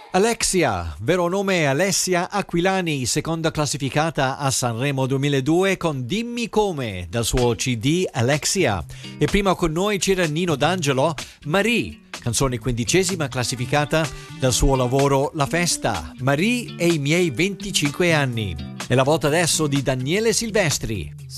Alexia, vero nome Alessia Aquilani, seconda classificata a Sanremo 2002 con Dimmi Come dal suo CD Alexia. E prima con noi c'era Nino D'Angelo, Marie, canzone 15ª classificata dal suo lavoro La Festa, Marie e i miei 25 anni. È la volta adesso di Daniele Silvestri.